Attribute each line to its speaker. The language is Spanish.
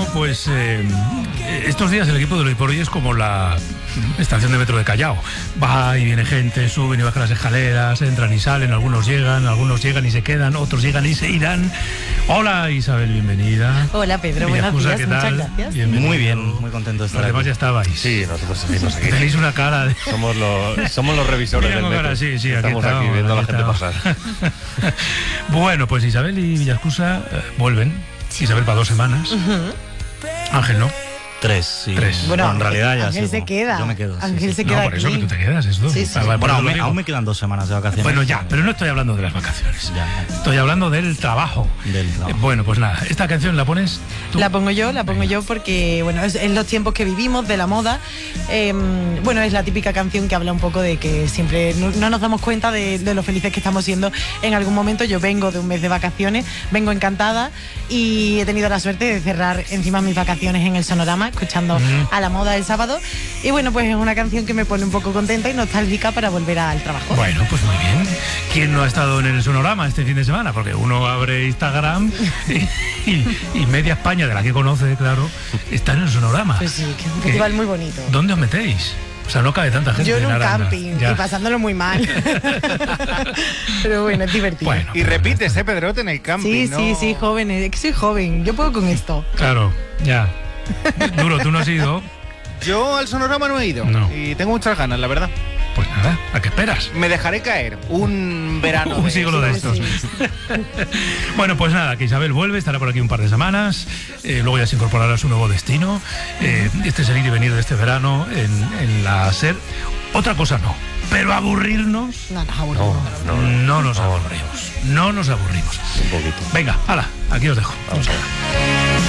Speaker 1: pues estos días el equipo de Hoy por Hoy es como la estación de metro de Callao. Va y viene gente, suben y bajan las escaleras, entran y salen, algunos llegan y se quedan, otros llegan y se irán. Hola Isabel, bienvenida.
Speaker 2: Hola Pedro, buenos días, muchas gracias.
Speaker 1: Bienvenido.
Speaker 3: Muy bien, muy contento de estar
Speaker 1: Los demás
Speaker 3: aquí.
Speaker 1: ya estabais.
Speaker 4: Sí, nosotros seguimos aquí.
Speaker 1: Tenéis una cara de...
Speaker 4: Somos los revisores
Speaker 1: Mira
Speaker 4: del
Speaker 1: con
Speaker 4: metro.
Speaker 1: cara, sí,
Speaker 4: Estamos aquí viendo a la gente pasar.
Speaker 1: Bueno, pues Isabel y Villascusa vuelven.
Speaker 2: Sí.
Speaker 1: Isabel para 2 semanas. Ángel, ¿no?
Speaker 3: 3, sí.
Speaker 1: Tres.
Speaker 2: Bueno,
Speaker 3: en realidad ya
Speaker 2: Ángel
Speaker 3: sigo.
Speaker 2: se queda.
Speaker 3: Yo me quedo. sí,
Speaker 2: Ángel
Speaker 3: sí.
Speaker 2: se
Speaker 1: No,
Speaker 2: queda
Speaker 1: por eso
Speaker 2: aquí.
Speaker 1: que tú te quedas, es todo.
Speaker 2: Sí, sí.
Speaker 3: Bueno,
Speaker 1: Por eso lo
Speaker 3: aún
Speaker 1: digo.
Speaker 3: me quedan 2 semanas de vacaciones.
Speaker 1: Bueno, ya, pero no estoy hablando de las vacaciones.
Speaker 3: Ya.
Speaker 1: Estoy hablando del trabajo.
Speaker 3: Del trabajo.
Speaker 1: Bueno, pues nada, esta canción la pones tú.
Speaker 2: La pongo yo porque, bueno, es en los tiempos que vivimos, de la moda. Bueno, es la típica canción que habla un poco de que siempre no nos damos cuenta de lo felices que estamos siendo en algún momento. Yo vengo de un mes de vacaciones, vengo encantada y he tenido la suerte de cerrar encima mis vacaciones en el Sonorama, escuchando a la moda el sábado. Y bueno, pues es una canción que me pone un poco contenta y nostálgica para volver al trabajo.
Speaker 1: Bueno, pues muy bien. ¿Quién no ha estado en el Sonorama este fin de semana? Porque uno abre Instagram y media España, de la que conoce, claro, está en el Sonorama.
Speaker 2: Pues sí, que es un festival muy bonito.
Speaker 1: ¿Dónde os metéis? O sea, no cabe tanta gente
Speaker 2: Yo en un
Speaker 1: Aranda.
Speaker 2: camping
Speaker 1: Ya.
Speaker 2: y pasándolo muy mal. Pero bueno, es divertido.
Speaker 1: Bueno,
Speaker 4: Y repites, Pedrote, en el camping,
Speaker 2: Sí,
Speaker 4: ¿no?
Speaker 2: sí, joven, es que soy joven, yo puedo con esto.
Speaker 1: claro, ya. Duro, tú no has ido.
Speaker 4: Yo al Sonorama no he ido.
Speaker 1: No.
Speaker 4: Y tengo muchas ganas, la verdad.
Speaker 1: Pues nada, ¿a qué esperas?
Speaker 4: Me dejaré caer un verano.
Speaker 1: Un siglo de estos.
Speaker 2: Sí.
Speaker 1: Bueno, pues nada, que Isabel vuelve, estará por aquí un par de semanas, luego ya se incorporará a su nuevo destino. Este es el ir y venir de este verano en la SER. Otra cosa no, pero aburrirnos,
Speaker 2: No, nos aburrimos.
Speaker 1: no nos aburrimos. No nos aburrimos.
Speaker 4: Un poquito.
Speaker 1: Venga, hala, aquí os dejo.
Speaker 4: Vamos a ver.